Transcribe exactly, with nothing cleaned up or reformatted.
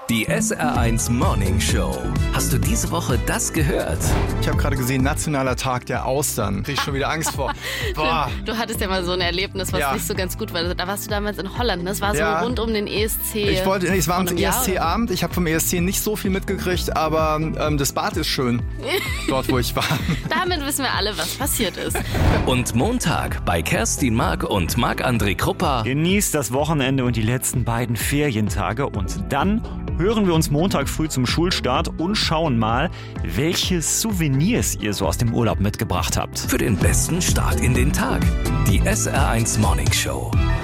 Die S R eins Morning Show. Hast du diese Woche das gehört? Ich habe gerade gesehen, Nationaler Tag der Austern. Krieg ich schon wieder Angst vor. Boah. Du hattest ja mal so ein Erlebnis, was Ja. nicht so ganz gut war. Da warst du damals in Holland, ne? Das war so Ja. rund um den E S C. Ich wollte, nee, es war am vor einem E Jahr S C-Abend. Ich habe vom E S C nicht so viel mitgekriegt, aber ähm, das Bad ist schön. Dort, wo ich war. Damit wissen wir alle, was passiert ist. Und Montag bei Kerstin Mark und Marc-André Krupper. Genießt das Wochenende und die letzten beiden Ferientage und dann hören wir uns Montag früh zum Schulstart und schauen mal, welche Souvenirs ihr so aus dem Urlaub mitgebracht habt. Für den besten Start in den Tag. Die S R eins Morning Show.